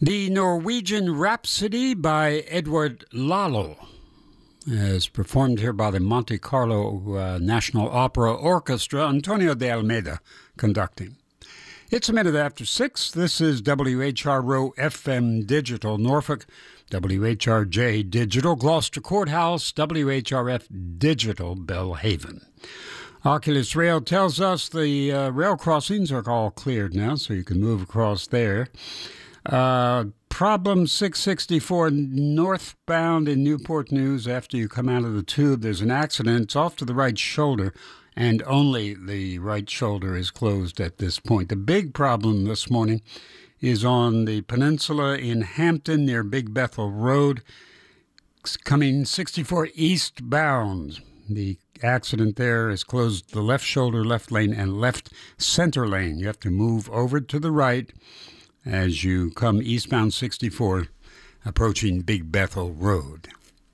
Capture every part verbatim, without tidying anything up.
The Norwegian Rhapsody by Edward Lalo is performed here by the Monte Carlo uh, National Opera Orchestra, Antonio de Almeida conducting. It's a minute after six. This is W H R O F M Digital Norfolk, W H R J Digital Gloucester Courthouse, W H R F Digital Belhaven. Oculus Rail tells us the uh, rail crossings are all cleared now, so you can move across there. Uh, problem six sixty-four northbound in Newport News. After you come out of the tube, there's an accident. It's off to the right shoulder, and only the right shoulder is closed at this point. The big problem this morning is on the peninsula in Hampton near Big Bethel Road, coming sixty-four eastbound. The accident there has closed the left shoulder, left lane, and left center lane. You have to move over to the right as you come eastbound sixty-four, approaching Big Bethel Road.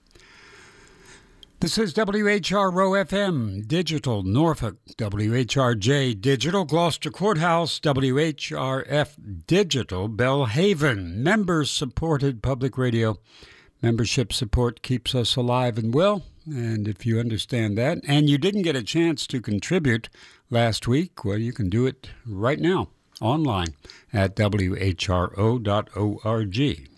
This is W H R O F M Digital Norfolk, W H R J Digital Gloucester Courthouse, W H R F Digital Belhaven. Members-supported public radio. Membership support keeps us alive and well, and if you understand that, and you didn't get a chance to contribute last week, well, you can do it right now. Online at W H R O dot org.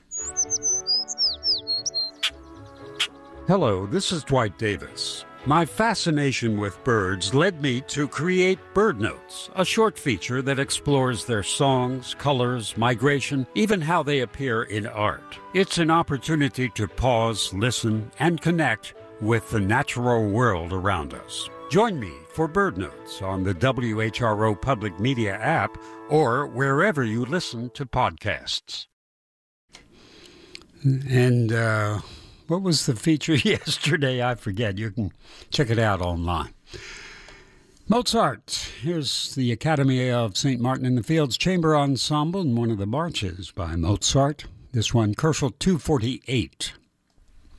Hello, this is Dwight Davis. My fascination with birds led me to create Bird Notes, a short feature that explores their songs, colors, migration, even how they appear in art. It's an opportunity to pause, listen, and connect with the natural world around us. Join me for Bird Notes on the W H R O Public Media app or wherever you listen to podcasts. And uh, what was the feature yesterday? I forget. You can check it out online. Mozart. Here's the Academy of Saint Martin in the Fields Chamber Ensemble and one of the marches by Mozart. This one, Koschel two forty-eight.